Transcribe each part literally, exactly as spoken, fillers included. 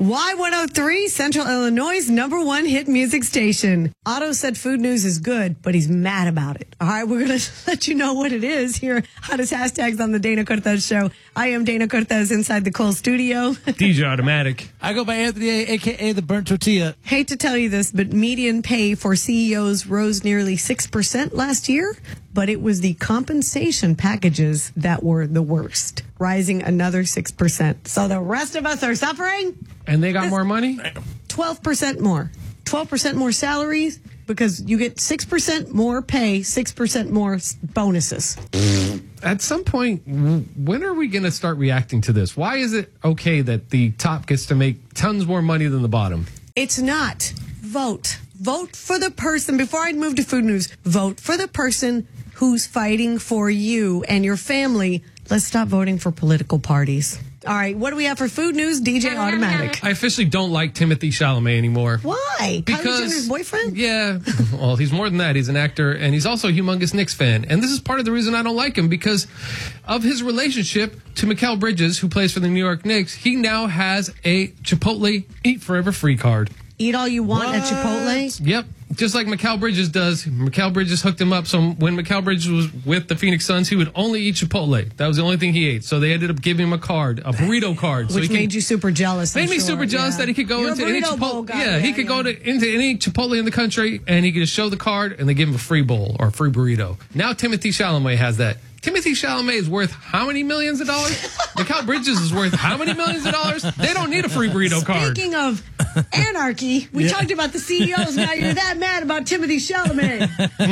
Y one oh three, Central Illinois' number one hit music station. Otto said food news is good, but he's mad about it. All right, we're going to let you know what it is here. Hottest hashtags on the Dana Cortez Show. I am Dana Cortez inside the Cole studio. D J Automatic. I go by Anthony A, a k a. the Burnt Tortilla. Hate to tell you this, but median pay for C E Os rose nearly six percent last year, but it was the compensation packages that were the worst, rising another six percent. So the rest of us are suffering. And they got more money? twelve percent more. twelve percent more salaries because you get six percent more pay, six percent more bonuses. At some point, when are we going to start reacting to this? Why is it okay that the top gets to make tons more money than the bottom? It's not. Vote. Vote for the person. Before I move to food news, vote for the person who's fighting for you and your family. Let's stop voting for political parties. All right, what do we have for food news? D J Automatic. I officially don't like Timothée Chalamet anymore. Why? Because, Kylie Jenner's boyfriend? Yeah. Well, he's more than that. He's an actor, and he's also a humongous Knicks fan. And this is part of the reason I don't like him, because of his relationship to Mikal Bridges, who plays for the New York Knicks. He now has a Chipotle Eat Forever free card. Eat all you want What? at Chipotle? Yep. Just like Mikal Bridges does. Mikal Bridges hooked him up. So when Mikal Bridges was with the Phoenix Suns, he would only eat Chipotle. That was the only thing he ate. So they ended up giving him a card, a burrito card. So Which he made could, you super jealous. Made I'm me sure. super jealous Yeah. that he could go You're a into any burrito bowl Chipotle. guy. Yeah, he could go to into any Chipotle in the country, and he could just show the card, and they give him a free bowl or a free burrito. Now Timothée Chalamet has that. Timothée Chalamet is worth how many millions of dollars? Mikal Bridges is worth how many millions of dollars? They don't need a free burrito card. Speaking of anarchy, we Yeah. talked about the C E Os. Now you're that mad about Timothée Chalamet.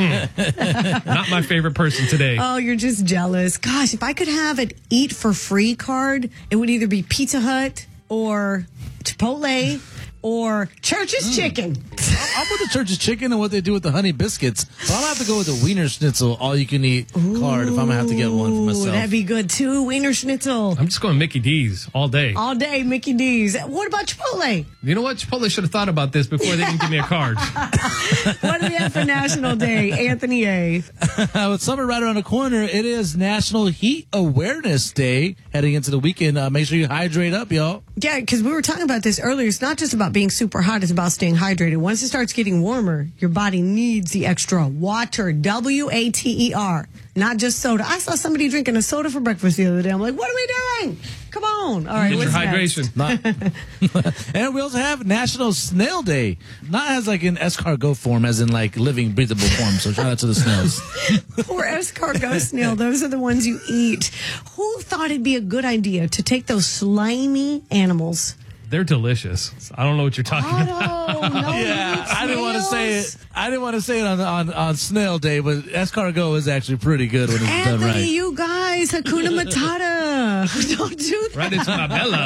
Not my favorite person today. Oh, you're just jealous. Gosh, if I could have an eat for free card, it would either be Pizza Hut or Chipotle or Church's Chicken. I'll put the Church's Chicken and what they do with the honey biscuits. But I'll have to go with the Wiener Schnitzel, all you can eat card if I'm going to have to get one for Ooh, myself. that'd be good too. Wiener Schnitzel. I'm just going Mickey D's all day. All day, Mickey D's. What about Chipotle? You know what? Chipotle should have thought about this before they didn't give me a card. What do we have for National Day? Anthony A. With summer right around the corner, it is National Heat Awareness Day. Heading into the weekend, uh, make sure you hydrate up, y'all. Yeah, because we were talking about this earlier. It's not just about being super hot. It's about staying hydrated. Once it starts getting warmer, your body needs the extra water. W A T E R. Not just soda. I saw somebody drinking a soda for breakfast the other day. I'm like, what are we doing? Come on. All right, Get your what's hydration. Not- and we also have National Snail Day. Not as like an escargot form, as in like living, breathable form. So shout out to the snails. next? Poor escargot snail. Those are the ones you eat. Who thought it'd be a good idea to take those slimy animals? They're delicious. I don't know what you're talking about. Oh, no. Yeah, I didn't want to say it. I didn't want to say it on on, on Snail Day, but escargot is actually pretty good when it's done Anthony, right. you guys, Hakuna Matata. Don't do that. Right into my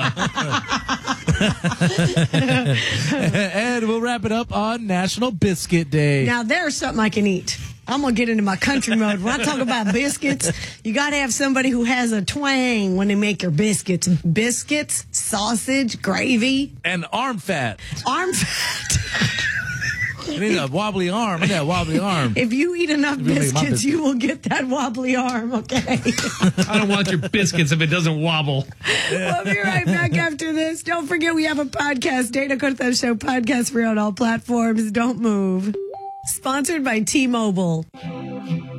bella. And we'll wrap it up on National Biscuit Day. Now, there's something I can eat. I'm going to get into my country mode. When I talk about biscuits, you got to have somebody who has a twang when they make your biscuits. Biscuits, sausage, gravy, And arm fat. arm fat. You need a wobbly arm. I got a wobbly arm. If you eat enough Really, my biscuits, biscuit. you will get that wobbly arm, okay? I don't want your biscuits if it doesn't wobble. We'll be right back after this. Don't forget we have a podcast, Dana Cortez Show podcast for you on all platforms. Don't move. Sponsored by T-Mobile.